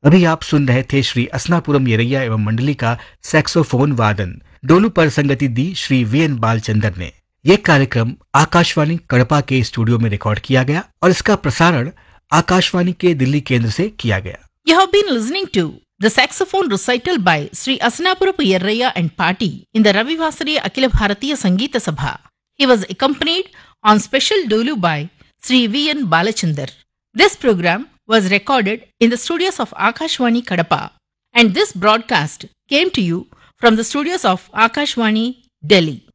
अभी आप सुन रहे थे श्री असनापुरम येरैया एवं मंडली का सैक्सोफोन वादन। डोलू पर संगति दी श्री वीएन बालचंदर ने। यह कार्यक्रम आकाशवाणी कड़पा के स्टूडियो में रिकॉर्ड किया गया और इसका प्रसारण आकाशवाणी के दिल्ली केंद्र से किया गया। You have been listening to the saxophone recital by Sri Asanapurapu Yerraya and Party in the Ravi Vasari Akhila Bharatiya Sangeeta Sabha. He was accompanied on special dolu by Sri V.N. Balachandar. This program was recorded in the studios of Akashwani Kadapa, and this broadcast came to you from the studios of Akashwani, Delhi.